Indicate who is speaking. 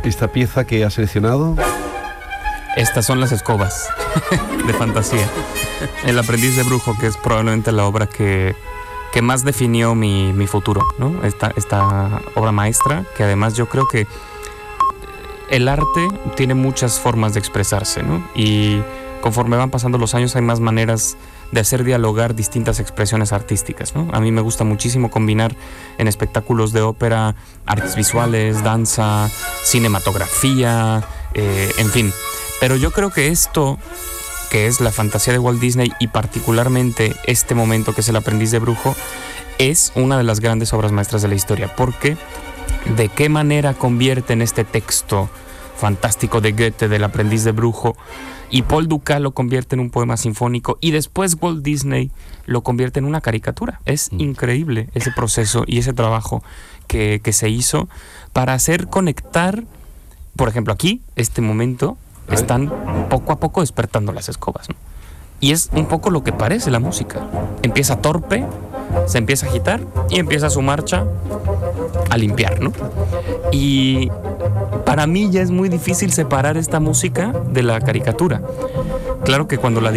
Speaker 1: esta pieza que has seleccionado?
Speaker 2: Estas son las escobas de fantasía. El aprendiz de brujo, que es probablemente la obra que más definió mi futuro, ¿no? Esta obra maestra, que además yo creo que el arte tiene muchas formas de expresarse, ¿no? Y conforme van pasando los años hay más maneras de hacer dialogar distintas expresiones artísticas, ¿no? A mí me gusta muchísimo combinar en espectáculos de ópera artes visuales, danza, cinematografía, en fin. Pero yo creo que esto, que es la fantasía de Walt Disney y particularmente este momento que es el aprendiz de brujo, es una de las grandes obras maestras de la historia, porque de qué manera convierten este texto fantástico de Goethe del aprendiz de brujo y Paul Dukas lo convierte en un poema sinfónico y después Walt Disney lo convierte en una caricatura. Es increíble ese proceso y ese trabajo que se hizo para hacer conectar, por ejemplo aquí, este momento, están poco a poco despertando las escobas, ¿no? Y es un poco lo que parece la música. Empieza torpe, se empieza a agitar y empieza su marcha a limpiar, ¿no? Y para mí ya es muy difícil separar esta música de la caricatura. Claro que cuando la